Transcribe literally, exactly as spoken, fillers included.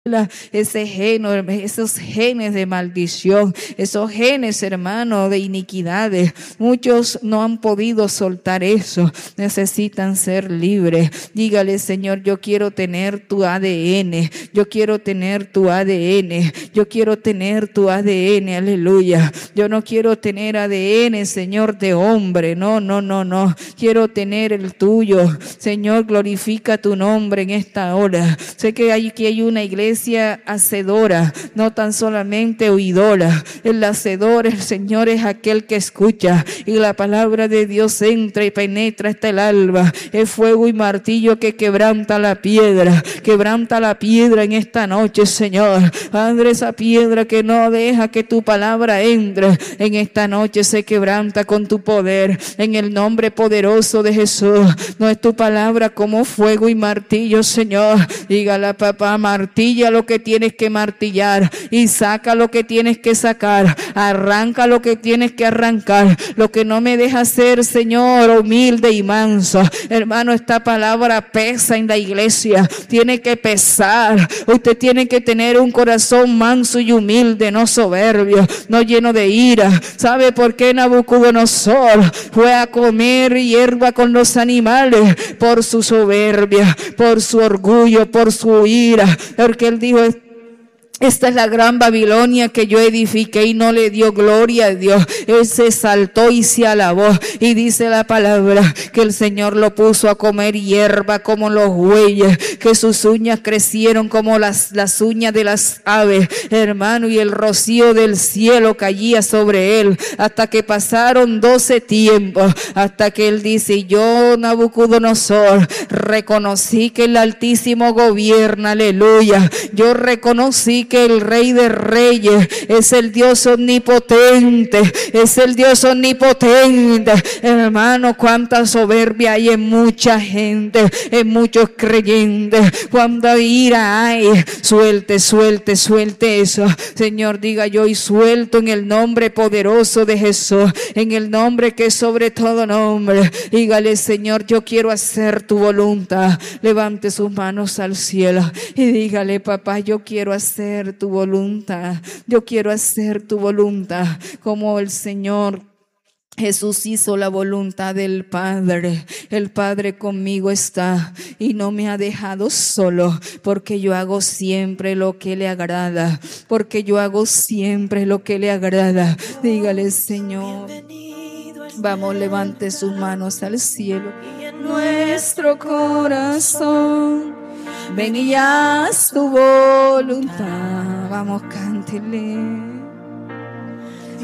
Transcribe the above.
ese gen, esos genes de maldición, esos genes, hermano, de iniquidades. Muchos no han podido soltar eso, necesitan ser libres. Dígale: Señor, yo quiero tener tu A D N, yo quiero tener tu A D N, yo quiero tener tu A D N, aleluya. Yo no quiero tener A D N, Señor, de hombre, no, no, no, no, quiero tener el tuyo. Señor, glorifica tu nombre en esta hora. Sé que hay, que hay una iglesia hacedora, no tan solamente oidora. El hacedor, el Señor, es aquel que escucha, y la palabra de Dios entra y penetra hasta el alba. Es fuego y martillo que quebranta la piedra, quebranta la piedra en esta noche, Señor. Padre, esa piedra que no deja que tu palabra entre en esta noche se quebranta con tu poder, en el nombre poderoso de Jesús. No es tu palabra como fuego y martillo, Señor. Dígala, papá: martilla lo que tienes que martillar y saca lo que tienes que sacar, arranca lo que tienes que arrancar, lo que no me deja ser, Señor, humilde y manso. Hermano, esta palabra pesa en la iglesia, tiene que pesar. Usted tiene que tener un corazón manso y humilde, no soberbio, no lleno de ira. ¿Sabe por qué Nabucodonosor fue a comer hierba con los animales? Por su soberbia, por su orgullo, por su ira, porque él dijo: esta es la gran Babilonia que yo edifiqué, y no le dio gloria a Dios. Él se exaltó y se alabó, y dice la palabra que el Señor lo puso a comer hierba como los bueyes, que sus uñas crecieron como las, las uñas de las aves, hermano, y el rocío del cielo caía sobre él, hasta que pasaron doce tiempos, hasta que él dice: yo, Nabucodonosor, reconocí que el Altísimo gobierna, aleluya. Yo reconocí que el Rey de Reyes es el Dios omnipotente, es el Dios omnipotente. Hermano, cuánta soberbia hay en mucha gente, en muchos creyentes, cuánta ira hay. Suelte, suelte, suelte eso. Señor, diga: yo y suelto en el nombre poderoso de Jesús, en el nombre que es sobre todo nombre. Dígale: Señor, yo quiero hacer tu voluntad. Levante sus manos al cielo y dígale: papá, yo quiero hacer tu voluntad, yo quiero hacer tu voluntad, como el Señor Jesús hizo la voluntad del Padre. El Padre conmigo está y no me ha dejado solo, porque yo hago siempre lo que le agrada, porque yo hago siempre lo que le agrada. Dígale: Señor, vamos, levante sus manos al cielo. Y en nuestro corazón, ven y haz tu voluntad. Vamos, cántele.